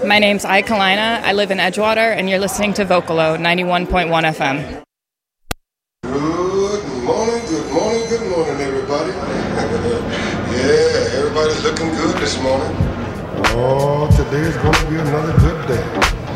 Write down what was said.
My name's I Kalina. I live in Edgewater, and you're listening to Vocalo 91.1 FM. Good morning, everybody. Yeah, everybody's looking good this morning. Oh, today is going to be another good day.